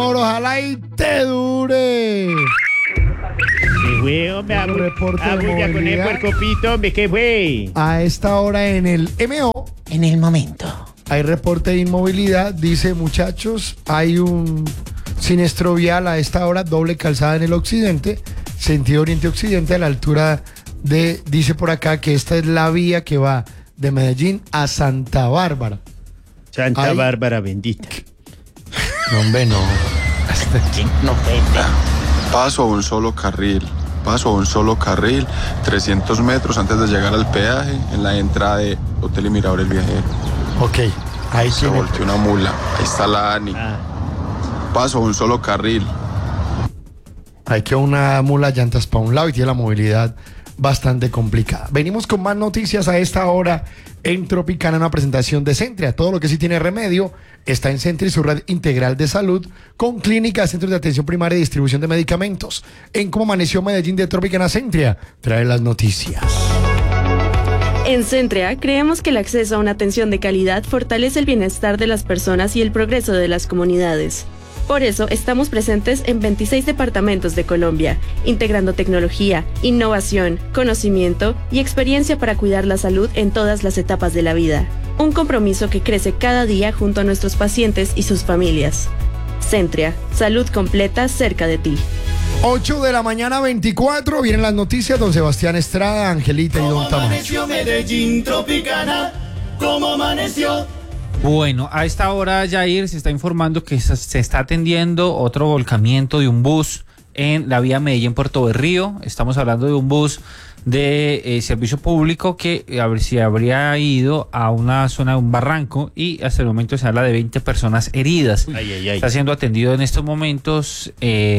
Ojalá y te dure. ¿Qué fue, hombre? Reporte de Ya con el movilidad. puercopito, hombre, ¿qué fue? A esta hora en el MO En el momento. hay reporte de inmovilidad. Dice, muchachos, hay un siniestro vial a esta hora, doble calzada en el occidente, sentido oriente-occidente, a la altura de, dice por acá que esta es la vía que va de Medellín a Santa Bárbara. Santa Ay. Bárbara bendita. No, hombre, no. No, Paso a un solo carril, 300 metros antes de llegar al peaje, en la entrada de Hotel y Mirador El Viajero. Ok, ahí Se tiene. volteó una mula, ahí está la Ani. Ah, Paso a un solo carril. Hay que una mula llantas para un lado y tiene la movilidad bastante complicada. Venimos con más noticias a esta hora en Tropicana, una presentación de Centria. Todo lo que sí tiene remedio está en Centria y su red integral de salud con clínicas, centros de atención primaria y distribución de medicamentos. En Cómo Amaneció Medellín de Tropicana, Centria trae las noticias. En Centrea creemos que el acceso a una atención de calidad fortalece el bienestar de las personas y el progreso de las comunidades. Por eso estamos presentes en 26 departamentos de Colombia, integrando tecnología, innovación, conocimiento y experiencia para cuidar la salud en todas las etapas de la vida. Un compromiso que crece cada día junto a nuestros pacientes y sus familias. Centria, salud completa cerca de ti. 8 de la mañana 24, vienen las noticias, don Sebastián Estrada, Angelita y don Tamayo. Amaneció Medellín Tropicana, ¿cómo amaneció? Bueno, a esta hora, Jair, se está informando que se está atendiendo otro volcamiento de un bus en la vía Medellín-Puerto Berrío. Estamos hablando de un bus de servicio público que se habría ido a una zona de un barranco y hasta el momento se habla de 20 personas heridas. Está siendo atendido en estos momentos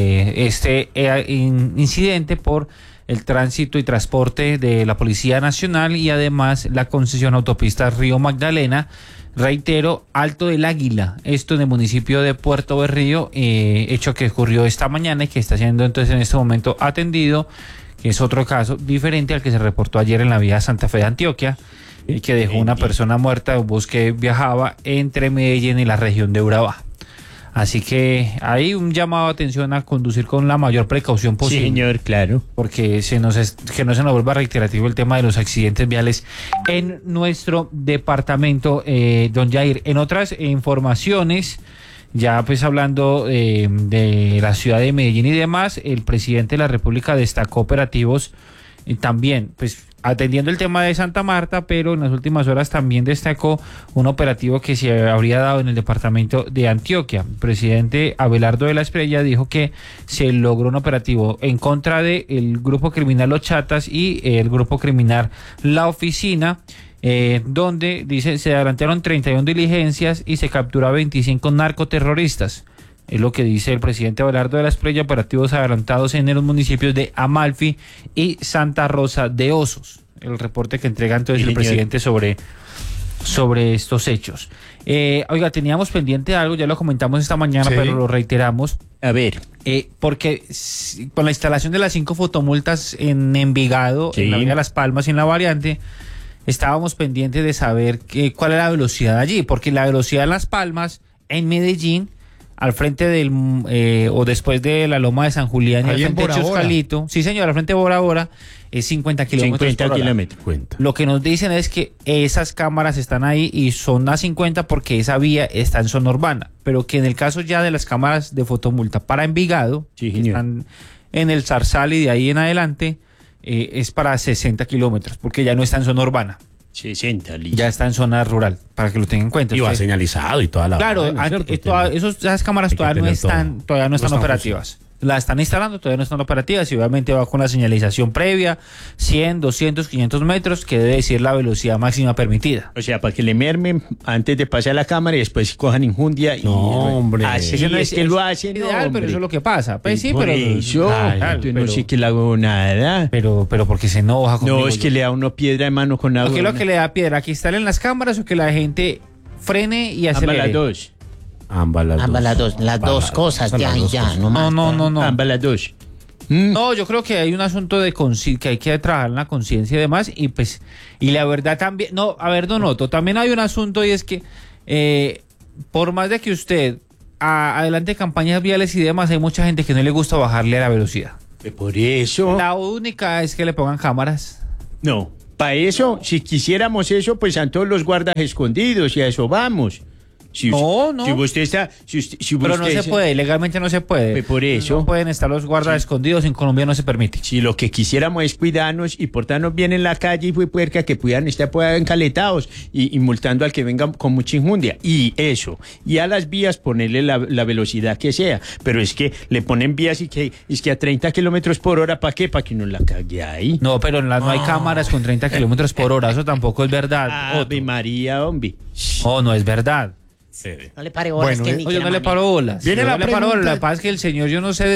incidente por el tránsito y transporte de la Policía Nacional y además la concesión autopista Río Magdalena. Reitero, Alto del Águila, esto en el municipio de Puerto Berrío, hecho que ocurrió esta mañana y que está siendo entonces en este momento atendido, que es otro caso diferente al que se reportó ayer en la vía Santa Fe de Antioquia, que dejó una persona muerta de un bus que viajaba entre Medellín y la región de Urabá. Así que hay un llamado de atención a conducir con la mayor precaución posible. Sí, señor, claro. Porque que no se nos vuelva reiterativo el tema de los accidentes viales en nuestro departamento, don Jair. En otras informaciones, ya pues hablando de la ciudad de Medellín y demás, el presidente de la República destacó operativos también, pues atendiendo el tema de Santa Marta, pero en las últimas horas también destacó un operativo que se habría dado en el departamento de Antioquia. El presidente Abelardo de la Espriella dijo que se logró un operativo en contra del grupo criminal Los Chatas y el grupo criminal La Oficina, donde dice se adelantaron 31 diligencias y se capturó a 25 narcoterroristas. Es lo que dice el presidente Abelardo de la Espriella, operativos adelantados en los municipios de Amalfi y Santa Rosa de Osos. El reporte que entrega entonces el presidente sobre estos hechos. Oiga, teníamos pendiente algo, ya lo comentamos esta mañana, Sí. pero lo reiteramos. A ver. Porque con la instalación de las 5 fotomultas en Envigado, Sí. en la vía Las Palmas y en la variante, estábamos pendientes de saber cuál era la velocidad allí, porque la velocidad en Las Palmas, en Medellín, al frente del o después de la Loma de San Julián y al Ahí en frente de Bora Bora. Chuscalito, sí señor, al frente de Bora Bora, es 50 kilómetros 50 por hora. kilómetros. Lo que nos dicen es que esas cámaras están ahí y son a 50 porque esa vía está en zona urbana, pero que en el caso ya de las cámaras de fotomulta para Envigado, Sí, que señor. están en el Zarzal y de ahí en adelante, es para 60 kilómetros, porque ya no está en zona urbana, 60, listo. ya está en zona rural, para que lo tengan en cuenta. Y va Usted- señalizado y toda la Claro, vaina, ¿cierto? esas cámaras Hay que todavía no tener están, todo. todavía no están No están operativas. Las están instalando, todavía no están operativas y obviamente va con la señalización previa, 100, 200, 500 metros, que debe decir la velocidad máxima permitida. O sea, para que le mermen antes de pasar la cámara y después cojan injundia. Y, No, hombre. Así Eso no es que lo hacen, ideal, no, pero hombre. eso es lo que pasa. Pues sí, Por pero... eso, Claro, yo no pero- sé que le hago nada. pero porque se enoja conmigo. No, es que le da uno piedra de mano con agua. ¿Qué es lo que le da piedra? ¿Que instalen las cámaras o que la gente frene y Ambas acelere? las dos. Ambas las Las dos cosas, son las ya, dos ya, cosas. no más. No. Ambas las dos. No, yo creo que hay un asunto de que hay que trabajar en la conciencia y demás, y pues, y la verdad también, no, a ver, Don Otto, también hay un asunto y es que por más de que usted adelante campañas viales y demás, hay mucha gente que no le gusta bajarle a la velocidad. Por eso. La única es que le pongan cámaras. No, para eso, si quisiéramos eso, pues están todos los guardas escondidos y a eso vamos. Si No. Si usted está... Pero no se puede, legalmente no se puede. Pues por eso. No pueden estar los guardas escondidos, en Colombia no se permite. Si lo que quisiéramos es cuidarnos y portarnos bien en la calle y fue puerca que puedan estar encaletados y multando al que venga con mucha injundia. Y eso. Y a las vías ponerle la velocidad que sea. Pero es que le ponen vías y que es que a 30 kilómetros por hora, ¿para qué? Para que no la cague ahí. No, pero no hay cámaras con 30 kilómetros por hora, eso tampoco es verdad. Ave María, hombre. No es verdad. No le pare bolas Bueno, que ni Oye, quiera no le manejar. paro bolas. Viene Yo la no le paro bolas. pregunta. Lo que pasa es que el señor, yo no sé